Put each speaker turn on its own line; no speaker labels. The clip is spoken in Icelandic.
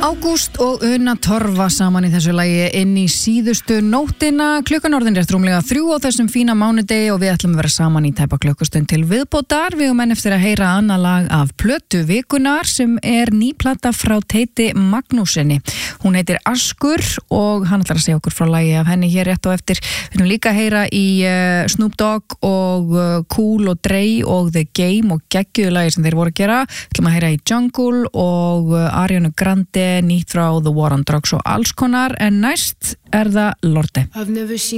Ágúst og Una Torfa saman í þessu lagi inn í síðustu nóttina. Klukkan orðin rétt rúmlega 3 á þessum fína mánudegi og við ætlum að vera saman í tæpa klukkustund til viðbótar. Við höfum enn eftir að heyra annað lag af plötu vikunar sem er ný plata frá Teiti Magnúsinni. Hún heitir Askur og hann ætlar að segja okkur frá lagi af henni hér rétt og eftir. Við höfum líka að heyra í Snoop Dogg og Cool og Dre og The Game og geggjuðu lagi sem þeir voru að gera. Við ætlum að heyra í Jungle og Ariana Grande, nýtt frá The War on Drugs og alls konar, en næst er það Lorde.